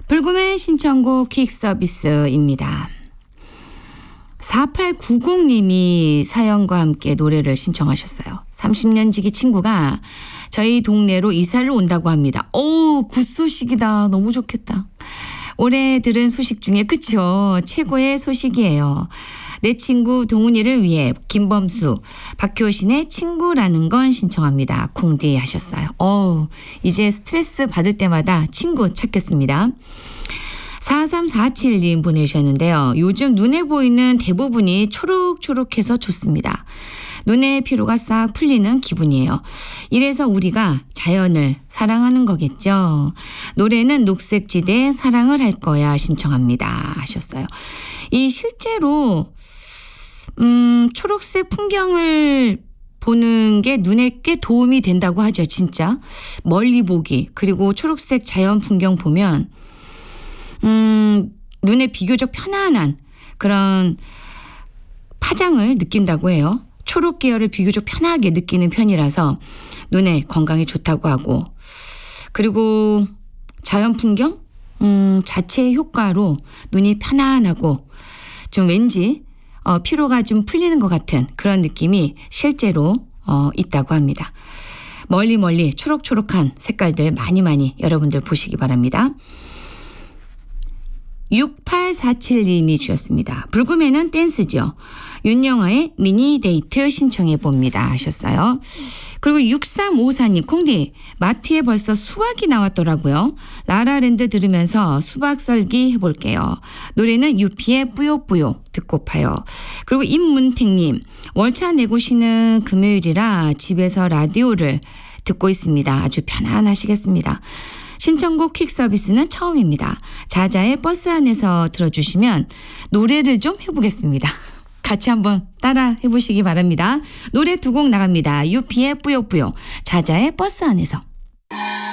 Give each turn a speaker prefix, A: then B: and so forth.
A: 불금의 신청곡 퀵 서비스입니다. 4890님이 사연과 함께 노래를 신청하셨어요. 30년 지기 친구가 저희 동네로 이사를 온다고 합니다. 오, 굿소식이다. 너무 좋겠다. 올해 들은 소식 중에 그쵸? 최고의 소식이에요. 내 친구 동훈이를 위해 김범수, 박효신의 친구라는 건 신청합니다. 콩디 하셨어요. 이제 스트레스 받을 때마다 친구 찾겠습니다. 4347님 보내주셨는데요. 요즘 눈에 보이는 대부분이 초록초록해서 좋습니다. 눈의 피로가 싹 풀리는 기분이에요. 이래서 우리가 자연을 사랑하는 거겠죠. 노래는 녹색지대의 사랑을 할 거야 신청합니다 하셨어요. 이 실제로 초록색 풍경을 보는 게 눈에 꽤 도움이 된다고 하죠. 진짜 멀리 보기 그리고 초록색 자연 풍경 보면 눈에 비교적 편안한 그런 파장을 느낀다고 해요. 초록 계열을 비교적 편하게 느끼는 편이라서 눈에 건강에 좋다고 하고 그리고 자연 풍경 자체의 효과로 눈이 편안하고 좀 왠지 피로가 좀 풀리는 것 같은 그런 느낌이 실제로 있다고 합니다. 멀리 초록초록한 색깔들 많이 여러분들 보시기 바랍니다. 6847님이 주셨습니다. 불금에는 댄스죠. 윤영아의 미니 데이트 신청해 봅니다 하셨어요. 그리고 6354님 콩디 마트에 벌써 수박이 나왔더라고요. 라라랜드 들으면서 수박 썰기 해볼게요. 노래는 유피의 뿌요뿌요 듣고파요. 그리고 임문택님 월차 내고 쉬는 금요일이라 집에서 라디오를 듣고 있습니다. 아주 편안하시겠습니다. 신청곡 퀵 서비스는 처음입니다. 자자의 버스 안에서 들어주시면 노래를 좀 해보겠습니다. 같이 한번 따라 해보시기 바랍니다. 노래 두 곡 나갑니다. 유피의 뿌요뿌요, 자자의 버스 안에서.